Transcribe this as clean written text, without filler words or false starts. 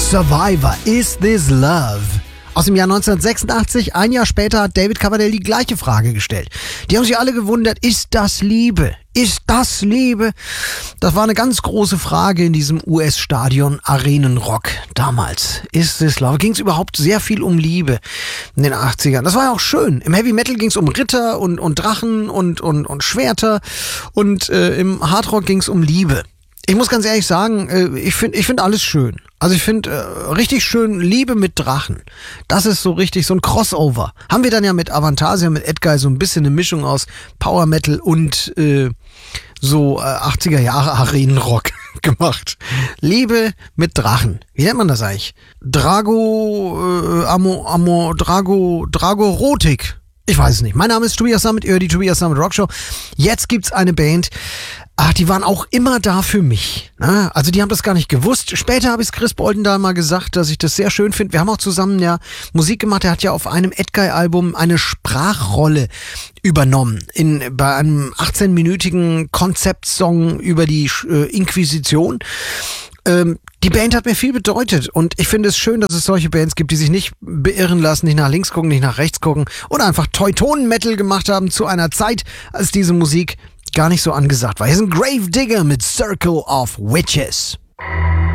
Survivor, Is This Love? Aus dem Jahr 1986, ein Jahr später hat David Coverdale die gleiche Frage gestellt. Die haben sich alle gewundert, ist das Liebe? Ist das Liebe? Das war eine ganz große Frage in diesem US-Stadion Arenenrock damals. Ist this love? Ging es überhaupt sehr viel um Liebe in den 80ern? Das war ja auch schön. Im Heavy Metal ging es um Ritter und Drachen und Schwerter und im Hardrock ging es um Liebe. Ich muss ganz ehrlich sagen, ich find alles schön. Also ich finde richtig schön Liebe mit Drachen. Das ist so richtig so ein Crossover. Haben wir dann ja mit Avantasia, mit Edguy so ein bisschen eine Mischung aus Power Metal und so 80er Jahre Arenenrock gemacht. Liebe mit Drachen. Wie nennt man das eigentlich? Dragorotik. Ich weiß es nicht. Mein Name ist Tobias Summit, ihr hört die Tobias Summit Rockshow. Jetzt gibt's eine Band, die waren auch immer da für mich. Ne? Also die haben das gar nicht gewusst. Später habe ich es Chris Boldendahl mal gesagt, dass ich das sehr schön finde. Wir haben auch zusammen ja Musik gemacht. Er hat ja auf einem Edguy-Album eine Sprachrolle übernommen. Bei einem 18-minütigen Konzeptsong über die Inquisition. Die Band hat mir viel bedeutet und ich finde es schön, dass es solche Bands gibt, die sich nicht beirren lassen, nicht nach links gucken, nicht nach rechts gucken oder einfach Teutonen-Metal gemacht haben zu einer Zeit, als diese Musik gar nicht so angesagt war. Hier ist ein Grave Digger mit Circle of Witches.